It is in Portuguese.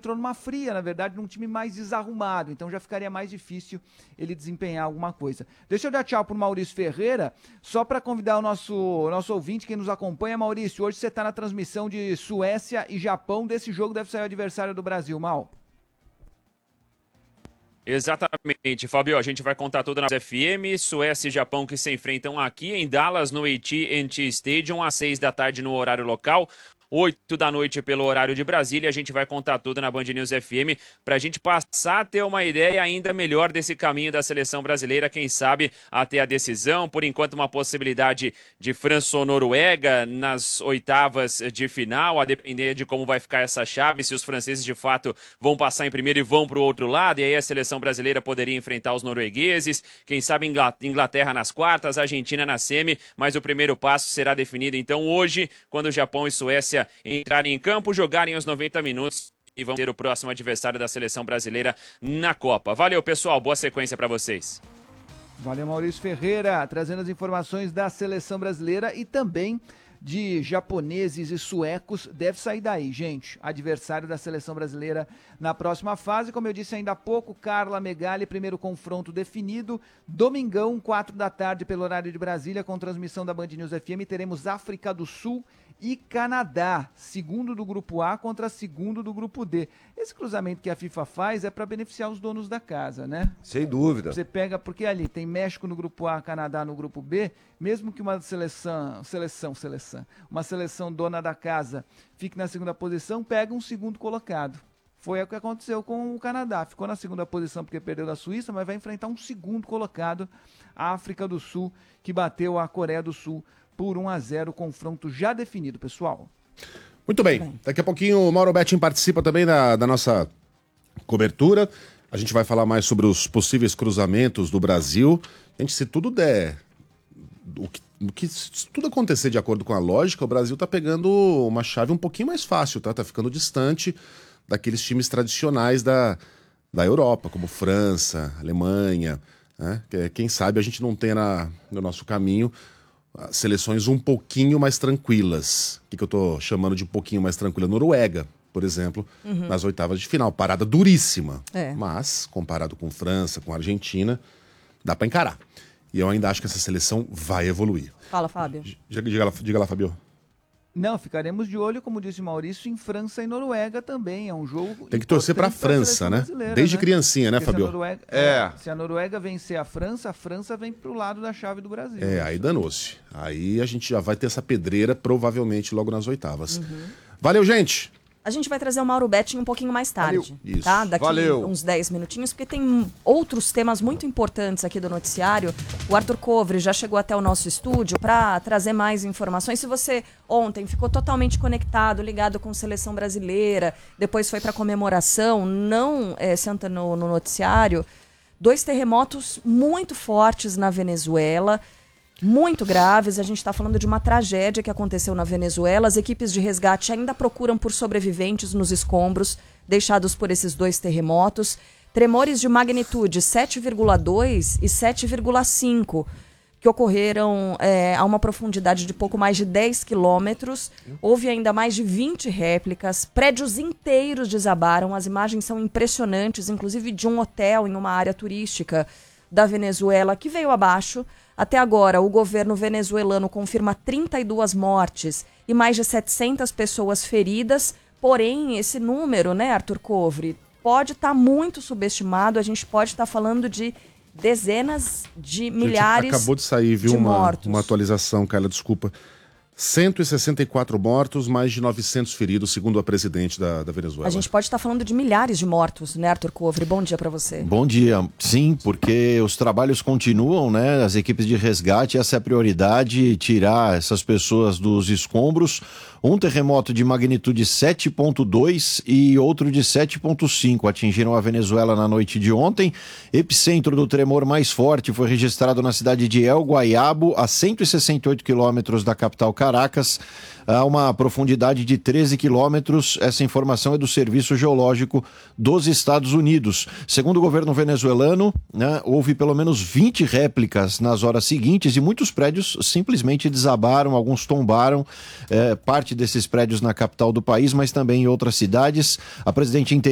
entrou numa fria, na verdade, num time mais desarrumado, então já ficaria mais difícil ele desempenhar alguma coisa. Deixa eu dar tchau pro Maurício Ferreira, só para convidar o nosso ouvinte, quem nos acompanha. Maurício, hoje você está na transmissão de Suécia e Japão, desse jogo deve sair o adversário do Brasil, Mal. Exatamente, Fabio, a gente vai contar tudo na FM, Suécia e Japão que se enfrentam aqui em Dallas, no AT&T Stadium, às 6 da tarde no horário local. 8 da noite pelo horário de Brasília. A gente vai contar tudo na Band News FM para a gente passar a ter uma ideia ainda melhor desse caminho da seleção brasileira, quem sabe até a decisão. Por enquanto, uma possibilidade de França ou Noruega nas oitavas de final, a depender de como vai ficar essa chave, se os franceses de fato vão passar em primeiro e vão para o outro lado, e aí a seleção brasileira poderia enfrentar os noruegueses, quem sabe Inglaterra nas quartas, Argentina na semi, mas o primeiro passo será definido então hoje, quando o Japão e Suécia entrarem em campo, jogarem os 90 minutos e vão ter o próximo adversário da seleção brasileira na Copa. Valeu, pessoal. Boa sequência para vocês. Valeu, Maurício Ferreira, trazendo as informações da seleção brasileira e também de japoneses e suecos. Deve sair daí, gente. Adversário da seleção brasileira na próxima fase. Como eu disse ainda há pouco, Carla Megali, primeiro confronto definido. Domingão, 4 da tarde, pelo horário de Brasília, com transmissão da Band News FM. Teremos África do Sul e Canadá, segundo do grupo A contra segundo do grupo D. Esse cruzamento que a FIFA faz é para beneficiar os donos da casa, né? Sem dúvida. Você pega, porque ali tem México no grupo A, Canadá no grupo B, mesmo que uma seleção dona da casa fique na segunda posição, pega um segundo colocado. Foi o que aconteceu com o Canadá. Ficou na segunda posição porque perdeu da Suíça, mas vai enfrentar um segundo colocado, a África do Sul, que bateu a Coreia do Sul por 1-0, confronto já definido, pessoal. Muito bem. Daqui a pouquinho o Mauro Betting participa também da nossa cobertura. A gente vai falar mais sobre os possíveis cruzamentos do Brasil. Gente, se tudo der, se tudo acontecer de acordo com a lógica, o Brasil tá pegando uma chave um pouquinho mais fácil, tá? Tá ficando distante daqueles times tradicionais da Europa, como França, Alemanha, né? Quem sabe a gente não tenha no nosso caminho seleções um pouquinho mais tranquilas. O que eu tô chamando de um pouquinho mais tranquila? Noruega, por exemplo, nas oitavas de final. Parada duríssima. Mas, comparado com França, com Argentina, dá pra encarar. E eu ainda acho que essa seleção vai evoluir. Fala, Fábio. Diga lá, Fabio. Não, ficaremos de olho, como disse o Maurício, em França e Noruega também. É um jogo. Tem que torcer pra França, né? Desde criancinha, né, Fabio? Se a Noruega vencer a França vem pro lado da chave do Brasil. Aí danou-se. Aí a gente já vai ter essa pedreira, provavelmente, logo nas oitavas. Valeu, gente! A gente vai trazer o Mauro Betting um pouquinho mais tarde, tá? Daqui uns 10 minutinhos, porque tem outros temas muito importantes aqui do noticiário. O Arthur Covre já chegou até o nosso estúdio para trazer mais informações. Se você ontem ficou totalmente conectado, ligado com a seleção brasileira, depois foi para comemoração, não senta no noticiário, 2 terremotos muito fortes na Venezuela, muito graves. A gente está falando de uma tragédia que aconteceu na Venezuela. As equipes de resgate ainda procuram por sobreviventes nos escombros deixados por esses 2 terremotos. Tremores de magnitude 7,2 e 7,5 que ocorreram a uma profundidade de pouco mais de 10 quilômetros. Houve ainda mais de 20 réplicas. Prédios inteiros desabaram. As imagens são impressionantes, inclusive de um hotel em uma área turística da Venezuela que veio abaixo. Até agora, o governo venezuelano confirma 32 mortes e mais de 700 pessoas feridas. Porém, esse número, né, Arthur Covre, pode estar muito subestimado. A gente pode estar falando de dezenas de milhares acabou de sair, viu, uma atualização, Carla, desculpa. 164 mortos, mais de 900 feridos, segundo a presidente da Venezuela. A gente pode estar falando de milhares de mortos, né, Arthur Covre? Bom dia para você. Bom dia. Sim, porque os trabalhos continuam, né? As equipes de resgate, essa é a prioridade, tirar essas pessoas dos escombros. Um terremoto de magnitude 7,2 e outro de 7,5 atingiram a Venezuela na noite de ontem. Epicentro do tremor mais forte foi registrado na cidade de El Guayabo, a 168 quilômetros da capital Caracas, a uma profundidade de 13 quilômetros. Essa informação é do Serviço Geológico dos Estados Unidos. Segundo o governo venezuelano, né, houve pelo menos 20 réplicas nas horas seguintes e muitos prédios simplesmente desabaram, alguns tombaram, parte desses prédios na capital do país, mas também em outras cidades. A presidente